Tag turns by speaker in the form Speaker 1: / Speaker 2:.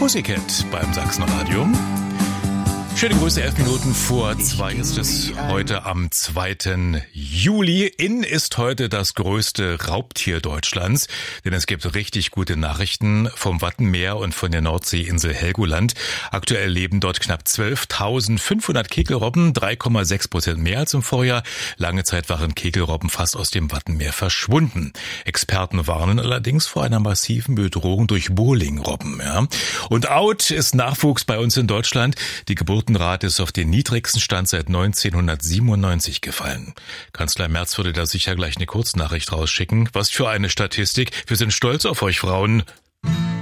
Speaker 1: Pussycat beim Sachsenradio. Schöne Grüße, 11 Minuten vor 2 ist es heute am 2. Juli. Inn ist heute das größte Raubtier Deutschlands, denn es gibt richtig gute Nachrichten vom Wattenmeer und von der Nordseeinsel Helgoland. Aktuell leben dort knapp 12.500 Kegelrobben, 3,6% mehr als im Vorjahr. Lange Zeit waren Kegelrobben fast aus dem Wattenmeer verschwunden. Experten warnen allerdings vor einer massiven Bedrohung durch Bohlingrobben. Ja. Und out ist Nachwuchs bei uns in Deutschland. Die Geburtenrate ist auf den niedrigsten Stand seit 1997 gefallen. Kanzler Merz würde da sicher gleich eine Kurznachricht rausschicken. Was für eine Statistik. Wir sind stolz auf euch Frauen.